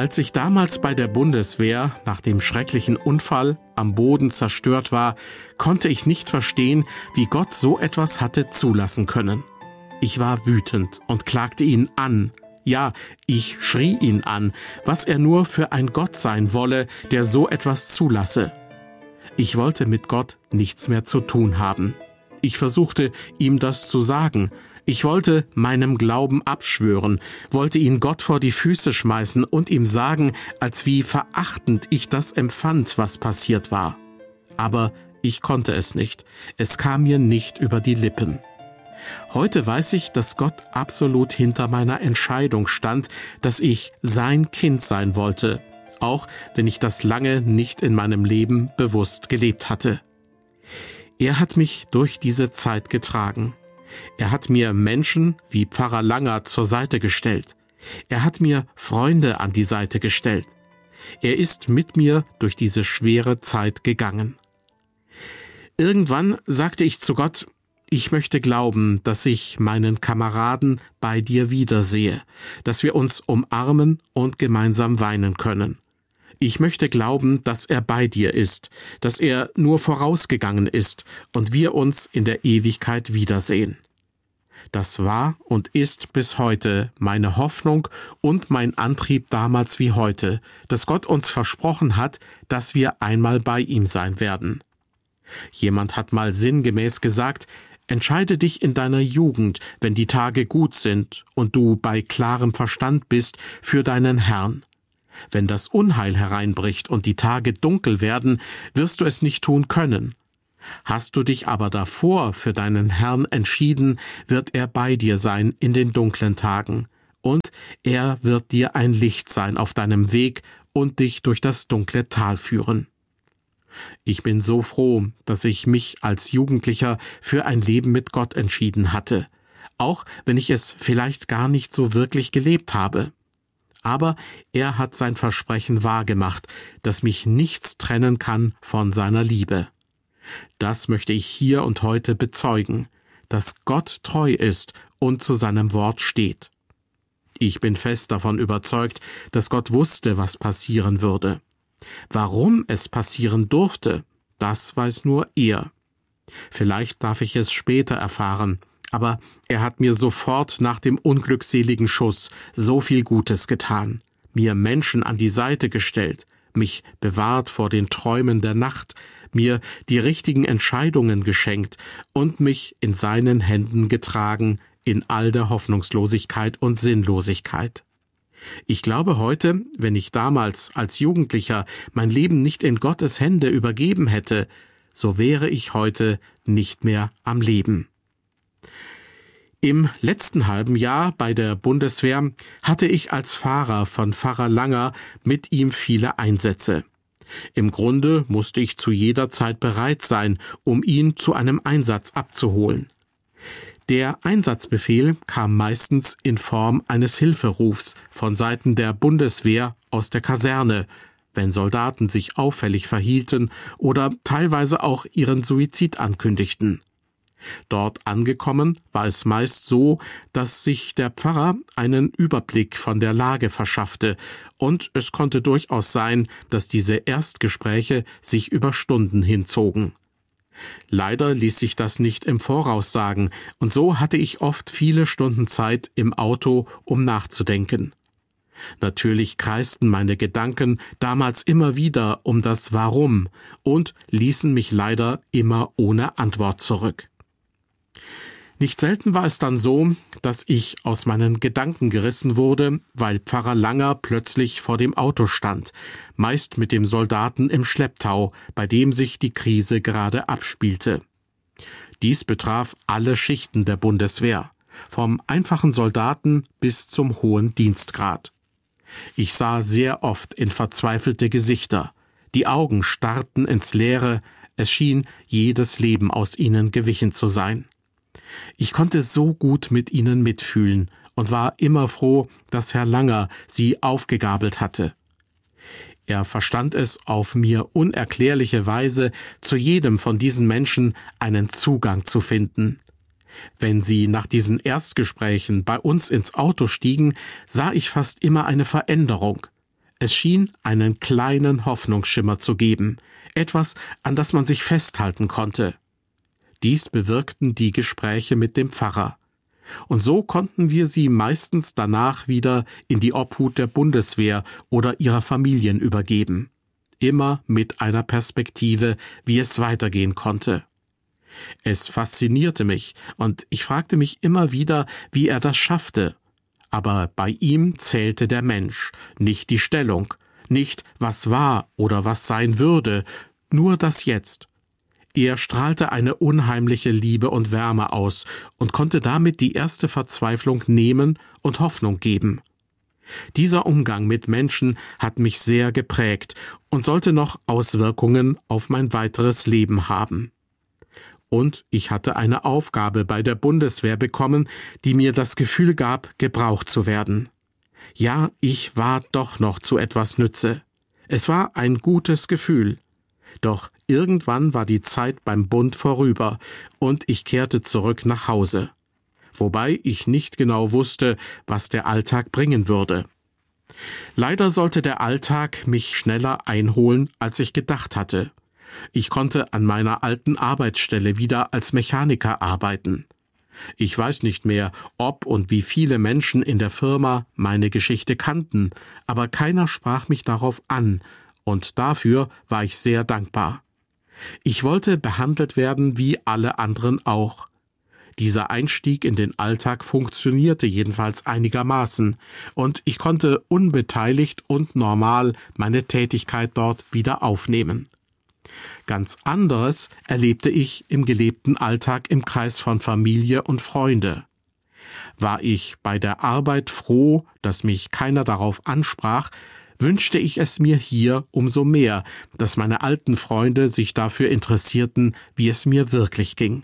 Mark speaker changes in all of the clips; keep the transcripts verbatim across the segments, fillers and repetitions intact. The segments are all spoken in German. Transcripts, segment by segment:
Speaker 1: Als ich damals bei der Bundeswehr nach dem schrecklichen Unfall am Boden zerstört war, konnte ich nicht verstehen, wie Gott so etwas hatte zulassen können. Ich war wütend und klagte ihn an. Ja, ich schrie ihn an, was er nur für ein Gott sein wolle, der so etwas zulasse. Ich wollte mit Gott nichts mehr zu tun haben. Ich versuchte, ihm das zu sagen. Ich wollte meinem Glauben abschwören, wollte ihn Gott vor die Füße schmeißen und ihm sagen, als wie verachtend ich das empfand, was passiert war. Aber ich konnte es nicht. Es kam mir nicht über die Lippen. Heute weiß ich, dass Gott absolut hinter meiner Entscheidung stand, dass ich sein Kind sein wollte, auch wenn ich das lange nicht in meinem Leben bewusst gelebt hatte. Er hat mich durch diese Zeit getragen. Er hat mir Menschen wie Pfarrer Langer zur Seite gestellt. Er hat mir Freunde an die Seite gestellt. Er ist mit mir durch diese schwere Zeit gegangen. Irgendwann sagte ich zu Gott, ich möchte glauben, dass ich meinen Kameraden bei dir wiedersehe, dass wir uns umarmen und gemeinsam weinen können. Ich möchte glauben, dass er bei dir ist, dass er nur vorausgegangen ist und wir uns in der Ewigkeit wiedersehen. Das war und ist bis heute meine Hoffnung und mein Antrieb damals wie heute, dass Gott uns versprochen hat, dass wir einmal bei ihm sein werden. Jemand hat mal sinngemäß gesagt, entscheide dich in deiner Jugend, wenn die Tage gut sind und du bei klarem Verstand bist, für deinen Herrn. Wenn das Unheil hereinbricht und die Tage dunkel werden, wirst du es nicht tun können. Hast du dich aber davor für deinen Herrn entschieden, wird er bei dir sein in den dunklen Tagen, und er wird dir ein Licht sein auf deinem Weg und dich durch das dunkle Tal führen. Ich bin so froh, dass ich mich als Jugendlicher für ein Leben mit Gott entschieden hatte, auch wenn ich es vielleicht gar nicht so wirklich gelebt habe. Aber er hat sein Versprechen wahrgemacht, dass mich nichts trennen kann von seiner Liebe. Das möchte ich hier und heute bezeugen, dass Gott treu ist und zu seinem Wort steht. Ich bin fest davon überzeugt, dass Gott wusste, was passieren würde. Warum es passieren durfte, das weiß nur er. Vielleicht darf ich es später erfahren, aber er hat mir sofort nach dem unglückseligen Schuss so viel Gutes getan, mir Menschen an die Seite gestellt, mich bewahrt vor den Träumen der Nacht, mir die richtigen Entscheidungen geschenkt und mich in seinen Händen getragen in all der Hoffnungslosigkeit und Sinnlosigkeit. Ich glaube heute, wenn ich damals als Jugendlicher mein Leben nicht in Gottes Hände übergeben hätte, so wäre ich heute nicht mehr am Leben. Im letzten halben Jahr bei der Bundeswehr hatte ich als Fahrer von Pfarrer Langer mit ihm viele Einsätze. Im Grunde musste ich zu jeder Zeit bereit sein, um ihn zu einem Einsatz abzuholen. Der Einsatzbefehl kam meistens in Form eines Hilferufs von Seiten der Bundeswehr aus der Kaserne, wenn Soldaten sich auffällig verhielten oder teilweise auch ihren Suizid ankündigten. Dort angekommen war es meist so, dass sich der Pfarrer einen Überblick von der Lage verschaffte, und es konnte durchaus sein, dass diese Erstgespräche sich über Stunden hinzogen. Leider ließ sich das nicht im Voraus sagen, und so hatte ich oft viele Stunden Zeit im Auto, um nachzudenken. Natürlich kreisten meine Gedanken damals immer wieder um das Warum und ließen mich leider immer ohne Antwort zurück. Nicht selten war es dann so, dass ich aus meinen Gedanken gerissen wurde, weil Pfarrer Langer plötzlich vor dem Auto stand, meist mit dem Soldaten im Schlepptau, bei dem sich die Krise gerade abspielte. Dies betraf alle Schichten der Bundeswehr, vom einfachen Soldaten bis zum hohen Dienstgrad. Ich sah sehr oft in verzweifelte Gesichter, die Augen starrten ins Leere, es schien jedes Leben aus ihnen gewichen zu sein. Ich konnte so gut mit ihnen mitfühlen und war immer froh, dass Herr Langer sie aufgegabelt hatte. Er verstand es auf mir unerklärliche Weise, zu jedem von diesen Menschen einen Zugang zu finden. Wenn sie nach diesen Erstgesprächen bei uns ins Auto stiegen, sah ich fast immer eine Veränderung. Es schien einen kleinen Hoffnungsschimmer zu geben, etwas, an das man sich festhalten konnte. Dies bewirkten die Gespräche mit dem Pfarrer. Und so konnten wir sie meistens danach wieder in die Obhut der Bundeswehr oder ihrer Familien übergeben. Immer mit einer Perspektive, wie es weitergehen konnte. Es faszinierte mich und ich fragte mich immer wieder, wie er das schaffte. Aber bei ihm zählte der Mensch, nicht die Stellung, nicht was war oder was sein würde, nur das Jetzt. Er strahlte eine unheimliche Liebe und Wärme aus und konnte damit die erste Verzweiflung nehmen und Hoffnung geben. Dieser Umgang mit Menschen hat mich sehr geprägt und sollte noch Auswirkungen auf mein weiteres Leben haben. Und ich hatte eine Aufgabe bei der Bundeswehr bekommen, die mir das Gefühl gab, gebraucht zu werden. Ja, ich war doch noch zu etwas Nütze. Es war ein gutes Gefühl. Doch irgendwann war die Zeit beim Bund vorüber und ich kehrte zurück nach Hause. Wobei ich nicht genau wusste, was der Alltag bringen würde. Leider sollte der Alltag mich schneller einholen, als ich gedacht hatte. Ich konnte an meiner alten Arbeitsstelle wieder als Mechaniker arbeiten. Ich weiß nicht mehr, ob und wie viele Menschen in der Firma meine Geschichte kannten, aber keiner sprach mich darauf an, und dafür war ich sehr dankbar. Ich wollte behandelt werden wie alle anderen auch. Dieser Einstieg in den Alltag funktionierte jedenfalls einigermaßen, und ich konnte unbeteiligt und normal meine Tätigkeit dort wieder aufnehmen. Ganz anderes erlebte ich im gelebten Alltag im Kreis von Familie und Freunde. War ich bei der Arbeit froh, dass mich keiner darauf ansprach, wünschte ich es mir hier umso mehr, dass meine alten Freunde sich dafür interessierten, wie es mir wirklich ging.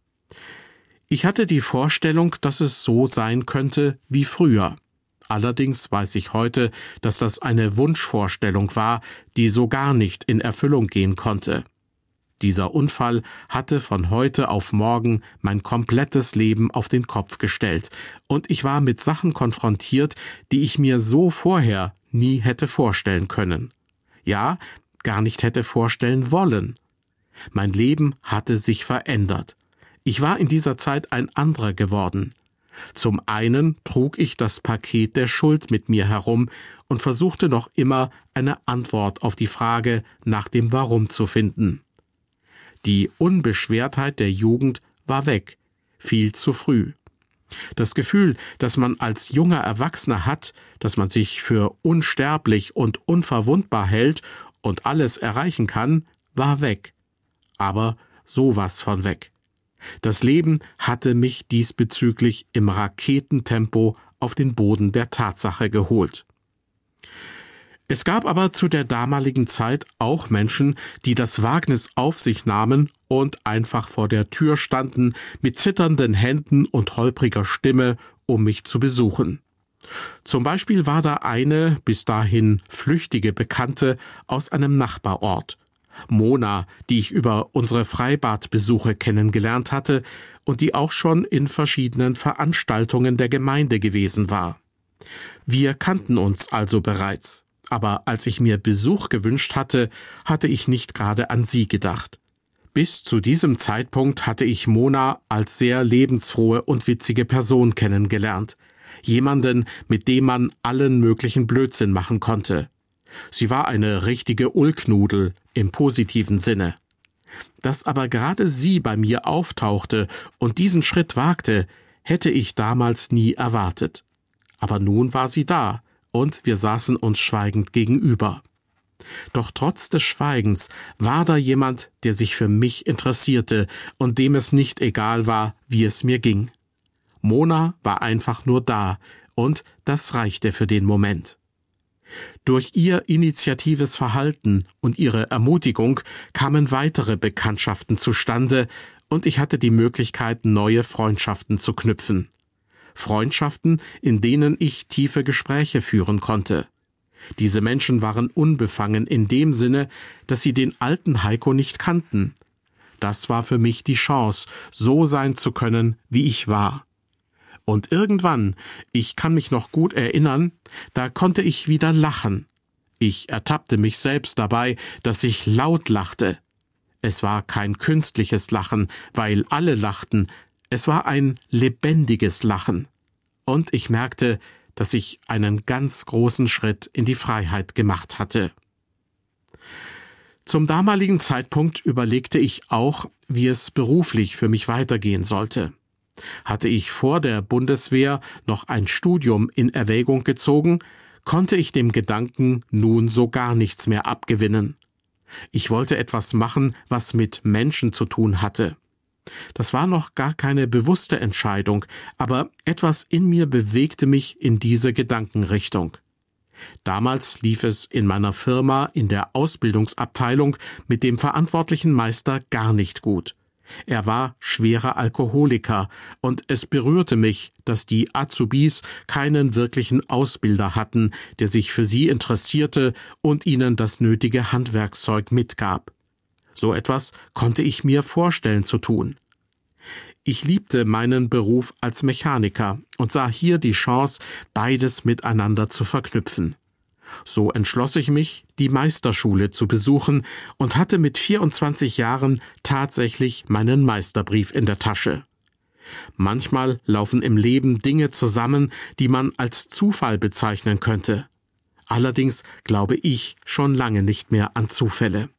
Speaker 1: Ich hatte die Vorstellung, dass es so sein könnte wie früher. Allerdings weiß ich heute, dass das eine Wunschvorstellung war, die so gar nicht in Erfüllung gehen konnte. Dieser Unfall hatte von heute auf morgen mein komplettes Leben auf den Kopf gestellt, und ich war mit Sachen konfrontiert, die ich mir so vorher nie hätte vorstellen können. Ja, gar nicht hätte vorstellen wollen. Mein Leben hatte sich verändert. Ich war in dieser Zeit ein anderer geworden. Zum einen trug ich das Paket der Schuld mit mir herum und versuchte noch immer eine Antwort auf die Frage nach dem Warum zu finden. Die Unbeschwertheit der Jugend war weg, viel zu früh. Das Gefühl, das man als junger Erwachsener hat, dass man sich für unsterblich und unverwundbar hält und alles erreichen kann, war weg. Aber sowas von weg. Das Leben hatte mich diesbezüglich im Raketentempo auf den Boden der Tatsache geholt. Es gab aber zu der damaligen Zeit auch Menschen, die das Wagnis auf sich nahmen und einfach vor der Tür standen, mit zitternden Händen und holpriger Stimme, um mich zu besuchen. Zum Beispiel war da eine bis dahin flüchtige Bekannte aus einem Nachbarort, Mona, die ich über unsere Freibadbesuche kennengelernt hatte und die auch schon in verschiedenen Veranstaltungen der Gemeinde gewesen war. Wir kannten uns also bereits, aber als ich mir Besuch gewünscht hatte, hatte ich nicht gerade an sie gedacht. Bis zu diesem Zeitpunkt hatte ich Mona als sehr lebensfrohe und witzige Person kennengelernt, jemanden, mit dem man allen möglichen Blödsinn machen konnte. Sie war eine richtige Ulknudel im positiven Sinne. Dass aber gerade sie bei mir auftauchte und diesen Schritt wagte, hätte ich damals nie erwartet. Aber nun war sie da, und wir saßen uns schweigend gegenüber. Doch trotz des Schweigens war da jemand, der sich für mich interessierte und dem es nicht egal war, wie es mir ging. Mona war einfach nur da, und das reichte für den Moment. Durch ihr initiatives Verhalten und ihre Ermutigung kamen weitere Bekanntschaften zustande, und ich hatte die Möglichkeit, neue Freundschaften zu knüpfen. Freundschaften, in denen ich tiefe Gespräche führen konnte. Diese Menschen waren unbefangen in dem Sinne, dass sie den alten Heiko nicht kannten. Das war für mich die Chance, so sein zu können, wie ich war. Und irgendwann, ich kann mich noch gut erinnern, da konnte ich wieder lachen. Ich ertappte mich selbst dabei, dass ich laut lachte. Es war kein künstliches Lachen, weil alle lachten, es war ein lebendiges Lachen. Und ich merkte, dass ich einen ganz großen Schritt in die Freiheit gemacht hatte. Zum damaligen Zeitpunkt überlegte ich auch, wie es beruflich für mich weitergehen sollte. Hatte ich vor der Bundeswehr noch ein Studium in Erwägung gezogen, konnte ich dem Gedanken nun so gar nichts mehr abgewinnen. Ich wollte etwas machen, was mit Menschen zu tun hatte. Das war noch gar keine bewusste Entscheidung, aber etwas in mir bewegte mich in diese Gedankenrichtung. Damals lief es in meiner Firma in der Ausbildungsabteilung mit dem verantwortlichen Meister gar nicht gut. Er war schwerer Alkoholiker und es berührte mich, dass die Azubis keinen wirklichen Ausbilder hatten, der sich für sie interessierte und ihnen das nötige Handwerkszeug mitgab. So etwas konnte ich mir vorstellen zu tun. Ich liebte meinen Beruf als Mechaniker und sah hier die Chance, beides miteinander zu verknüpfen. So entschloss ich mich, die Meisterschule zu besuchen und hatte mit vierundzwanzig Jahren tatsächlich meinen Meisterbrief in der Tasche. Manchmal laufen im Leben Dinge zusammen, die man als Zufall bezeichnen könnte. Allerdings glaube ich schon lange nicht mehr an Zufälle.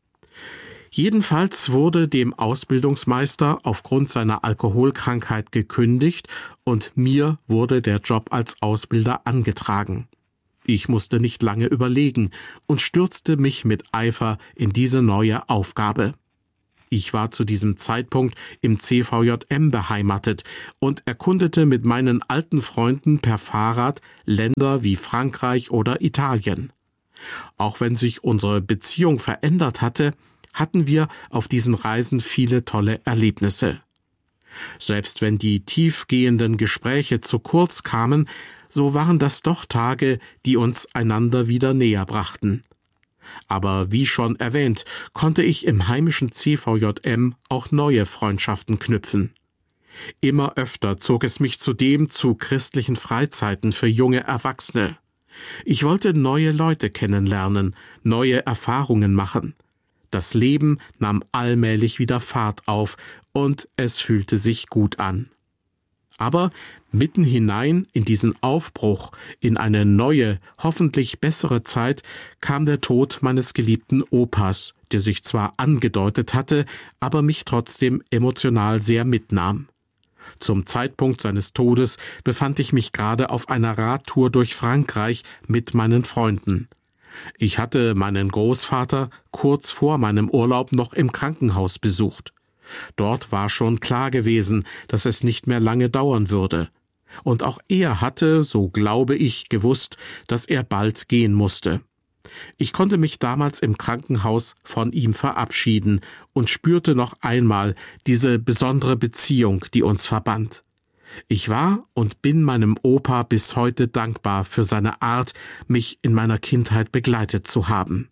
Speaker 1: Jedenfalls wurde dem Ausbildungsmeister aufgrund seiner Alkoholkrankheit gekündigt und mir wurde der Job als Ausbilder angetragen. Ich musste nicht lange überlegen und stürzte mich mit Eifer in diese neue Aufgabe. Ich war zu diesem Zeitpunkt im C V J M beheimatet und erkundete mit meinen alten Freunden per Fahrrad Länder wie Frankreich oder Italien. Auch wenn sich unsere Beziehung verändert hatte, hatten wir auf diesen Reisen viele tolle Erlebnisse. Selbst wenn die tiefgehenden Gespräche zu kurz kamen, so waren das doch Tage, die uns einander wieder näher brachten. Aber wie schon erwähnt, konnte ich im heimischen C V J M auch neue Freundschaften knüpfen. Immer öfter zog es mich zudem zu christlichen Freizeiten für junge Erwachsene. Ich wollte neue Leute kennenlernen, neue Erfahrungen machen. Das Leben nahm allmählich wieder Fahrt auf und es fühlte sich gut an. Aber mitten hinein in diesen Aufbruch, in eine neue, hoffentlich bessere Zeit, kam der Tod meines geliebten Opas, der sich zwar angedeutet hatte, aber mich trotzdem emotional sehr mitnahm. Zum Zeitpunkt seines Todes befand ich mich gerade auf einer Radtour durch Frankreich mit meinen Freunden. Ich hatte meinen Großvater kurz vor meinem Urlaub noch im Krankenhaus besucht. Dort war schon klar gewesen, dass es nicht mehr lange dauern würde. Und auch er hatte, so glaube ich, gewusst, dass er bald gehen musste. Ich konnte mich damals im Krankenhaus von ihm verabschieden und spürte noch einmal diese besondere Beziehung, die uns verband. Ich war und bin meinem Opa bis heute dankbar für seine Art, mich in meiner Kindheit begleitet zu haben.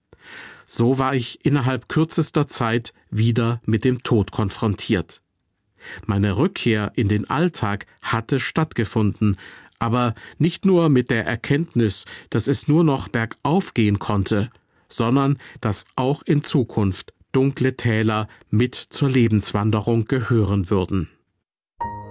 Speaker 1: So war ich innerhalb kürzester Zeit wieder mit dem Tod konfrontiert. Meine Rückkehr in den Alltag hatte stattgefunden, aber nicht nur mit der Erkenntnis, dass es nur noch bergauf gehen konnte, sondern dass auch in Zukunft dunkle Täler mit zur Lebenswanderung gehören würden.